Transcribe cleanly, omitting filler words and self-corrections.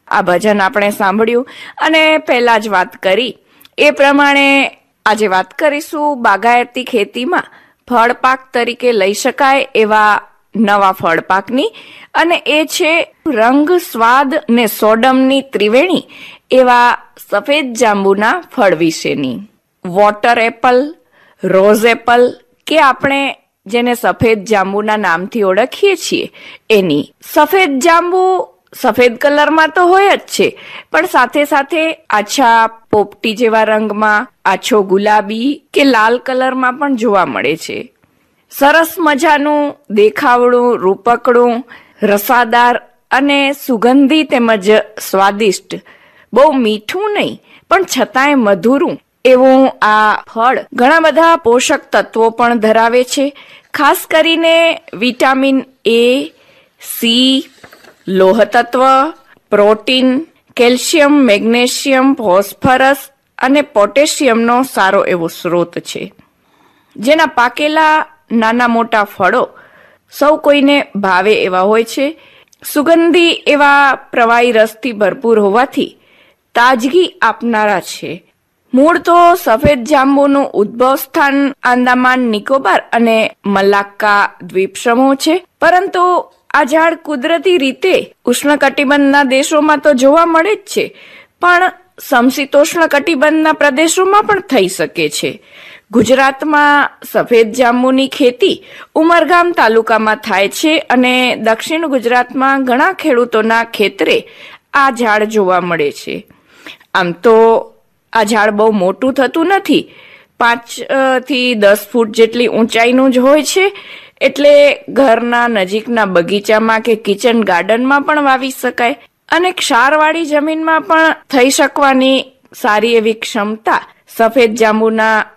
આ ભજન આપણે સાંભળ્યું અને પહેલા જ વાત કરી એ પ્રમાણે આજે વાત કરીશું બાગાયતી ખેતીમાં ફળપાક તરીકે લઈ શકાય એવા નવા ફળપાકની, અને એ છે રંગ, સ્વાદ ને સોડમની ત્રિવેણી એવા સફેદ જાંબુના ફળ વિશેની. વોટર એપલ, રોઝ એપલ કે આપણે જેને સફેદ જાંબુના નામથી ઓળખીએ છીએ એની. સફેદ જાંબુ સફેદ કલરમાં તો હોય જ છે, પણ સાથે સાથે આછા પોપટી જેવા રંગમાં, આછો ગુલાબી કે લાલ કલરમાં પણ જોવા મળે છે. સરસ મજાનું દેખાવડું, રૂપકડું, રસાદાર અને સુગંધી તેમજ સ્વાદિષ્ટ, બહુ મીઠું નહીં પણ છતાંય મધુરું એવું આ ફળ ઘણા બધા પોષક તત્વો પણ ધરાવે છે. ખાસ કરીને વિટામિન એ, સી, લોહ તત્વ, પ્રોટીન, કેલ્શિયમ, મેગ્નેશિયમ, ફોસ્ફરસ અને પોટેશિયમનો સારો એવો સ્ત્રોત છે. જેના પાકેલા નાના મોટા ફળો સૌ કોઈને ભાવે એવા હોય છે. સુગંધી એવા પ્રવાહી રસથી ભરપૂર હોવાથી તાજગી આપનારા છે. મૂળ તો સફેદ જાંબુનું ઉદ્ભવ સ્થાન આંદામાન નિકોબાર અને મલાક્કા દ્વીપ સમૂહ છે, પરંતુ આ ઝાડ કુદરતી રીતે ઉષ્ણકટિબંધના દેશોમાં તો જોવા મળે જ છે, પણ સમશીતોષ્ણ કટિબંધના પ્રદેશોમાં પણ થઈ શકે છે. ગુજરાતમાં સફેદ જાંબુની ખેતી ઉમરગામ તાલુકામાં થાય છે અને દક્ષિણ ગુજરાતમાં ઘણા ખેડૂતોના ખેતરે આ ઝાડ જોવા મળે છે. આમ તો આ ઝાડ બહુ મોટું થતું નથી, 5 થી 10 ફૂટ જેટલી ઊંચાઈનું જ હોય છે, એટલે ઘરના નજીકના બગીચામાં કે કિચન ગાર્ડનમાં પણ વાવી શકાય અને ક્ષારવાળી જમીનમાં પણ થઈ શકવાની સારી એવી ક્ષમતા સફેદ જાંબુના